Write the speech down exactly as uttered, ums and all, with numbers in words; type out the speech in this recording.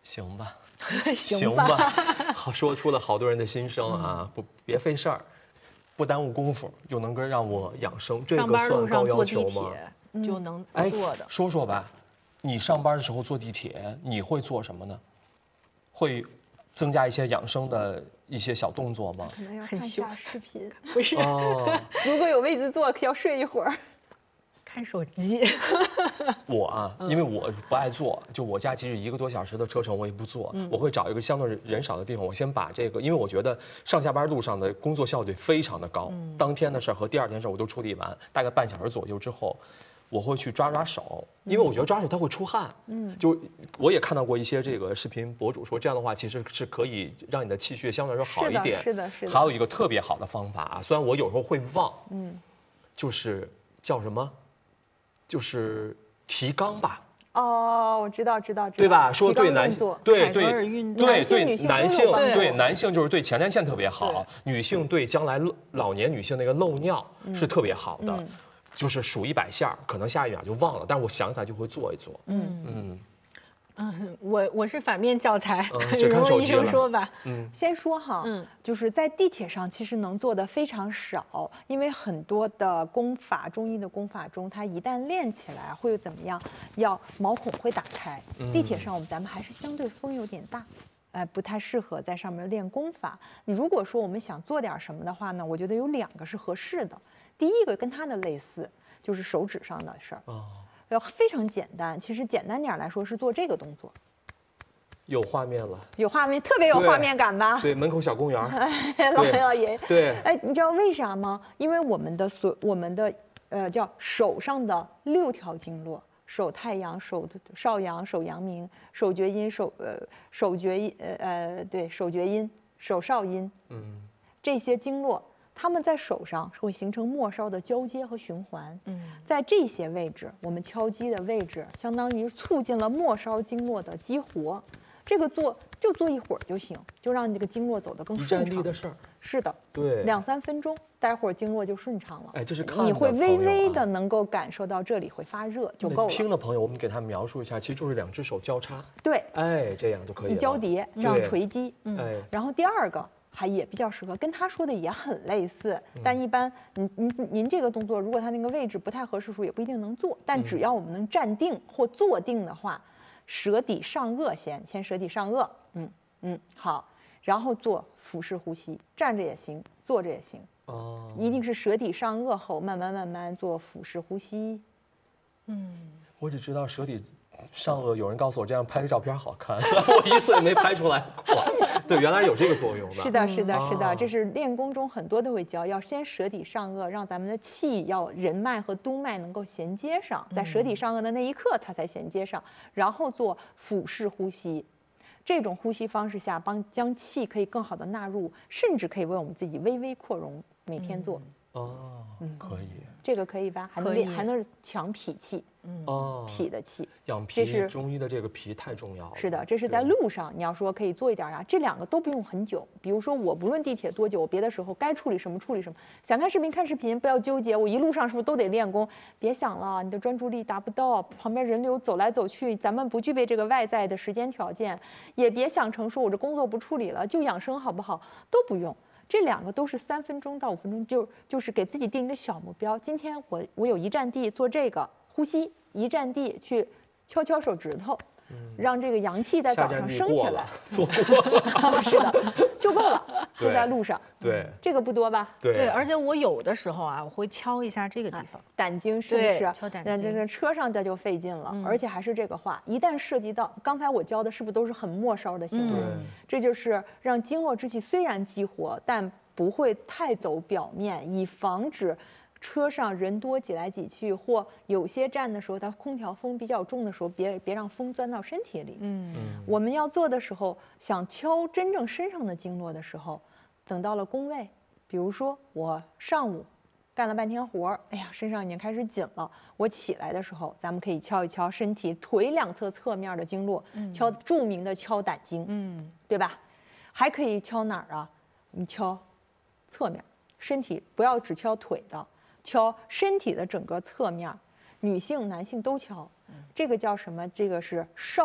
行吧， 行吧， 好，说出了好多人的心声啊！不，别费事儿，不耽误功夫，又能够让我养生，这个算高要求吗？ 就能哎， 做的。 说说吧，你上班的时候坐地铁，你会做什么呢？会增加一些养生的一些小动作吗？ 可能要看一下视频。 不是， 哦， 如果有位子坐，要睡一会儿。 看手机。 我啊，因为我不爱坐，就我家其实一个多小时的车程，我也不坐，我会找一个相对人少的地方，我先把这个，因为我觉得上下班路上的工作效率非常的高，当天的事儿和第二天的事儿我都处理完，大概半小时左右之后。我会去抓抓手，因为我觉得抓手它会出汗。嗯，就我也看到过一些这个视频博主说，这样的话其实是可以让你的气血相对来说好一点。 是的，是的。 还有一个特别好的方法啊，虽然我有时候会忘，嗯，就是叫什么，就是提肛吧。 哦，我知道，知道，知道。 对吧？说对男性，对对对对男性，对男性就是对前列腺特别好，女性对将来老年女性那个漏尿是特别好的。就是数一百下，可能下一秒就忘了，但是我想起来就会做一做。嗯嗯嗯，我我是反面教材， 只看手机了。说吧， 嗯，先说哈，嗯，就是在地铁上其实能做的非常少，因为很多的功法，中医的功法中，它一旦练起来会怎么样？要毛孔会打开。地铁上我们咱们还是相对风有点大。呃，不太适合在上面练功法。你如果说我们想做点什么的话呢，我觉得有两个是合适的。第一个跟它的类似，就是手指上的事儿，哦，要非常简单。其实简单点来说是做这个动作。 有画面了， 有画面，特别有画面感吧？ 对，门口小公园。 哎，老老爷， 对， 哎，你知道为啥吗？因为我们的所我们的呃叫手上的六条经络。手太阳、手少阳、手阳明、手厥阴、手呃手厥阴呃呃对手厥阴、手少阴，嗯，这些经络，它们在手上会形成末梢的交接和循环，嗯，在这些位置，我们敲击的位置，相当于促进了末梢经络的激活。这个做就做一会儿就行，就让这个经络走得更顺畅。 一站地的事儿。 是的， 对， 两三分钟，待会儿经络就顺畅了。 哎，这是看你会微微的能够感受到这里会发热就够了。 听的朋友，我们给他描述一下，其实就是两只手交叉。 对， 哎，这样就可以了。 一交叠，这样锤击。 嗯，哎， 然后第二个还也比较适合，跟他说的也很类似，但一般您您您这个动作，如果他那个位置不太合适，时候也不一定能做。但只要我们能站定或坐定的话。舌底上颚先，先舌底上颚，嗯嗯，好，然后做腹式呼吸，站着也行，坐着也行，哦，一定是舌底上颚后，慢慢慢慢做腹式呼吸。 嗯，我只知道舌底上颚，有人告诉我这样拍的照片好看，虽然我一次也没拍出来过。对，原来有这个作用的。 是的，是的，是的，这是练功中很多都会教，要先舌底上颚，让咱们的气要人脉和督脉能够衔接上，在舌底上颚的那一刻，它才衔接上，然后做腹式呼吸。这种呼吸方式下，帮将气可以更好的纳入，甚至可以为我们自己微微扩容。每天做。 哦，嗯，可以。 这个可以吧？还能练，还能强脾气。 哦， 脾的气， 养脾，这是中医的这个脾太重要了。 是的，这是在路上，你要说可以做一点啊，这两个都不用很久。比如说，我不论地铁多久，我别的时候该处理什么处理什么。想看视频看视频，不要纠结，我一路上是不是都得练功？别想了，你的专注力达不到，旁边人流走来走去，咱们不具备这个外在的时间条件，也别想成说我这工作不处理了，就养生好不好？都不用。这两个都是三分钟到五分钟，就就是给自己定一个小目标。今天我我有一站地做这个呼吸，一站地去敲敲手指头，嗯、让这个阳气在早上升起来。 做过了， 是的，就够了。就在路上， 对， 这个不多吧？ 对， 对，而且我有的时候啊，我会敲一下这个地方， 胆经是不是？ 敲胆经。 那这个车上这就费劲了，嗯、而且还是这个话，一旦涉及到刚才我教的，是不是都是很末梢的行为？ 嗯、 这就是让经络之气虽然激活，但不会太走表面，以防止车上人多挤来挤去，或有些站的时候它空调风比较重的时候，别别让风钻到身体里。嗯，我们要做的时候，想敲真正身上的经络的时候，等到了宫位，比如说我上午干了半天活，哎呀，身上已经开始紧了，我起来的时候，咱们可以敲一敲身体腿两侧侧面的经络，嗯、敲著名的敲胆经，嗯，对吧？还可以敲哪儿啊？你敲侧面，身体不要只敲腿的，敲身体的整个侧面，女性、男性都敲。这个叫什么？这个是少。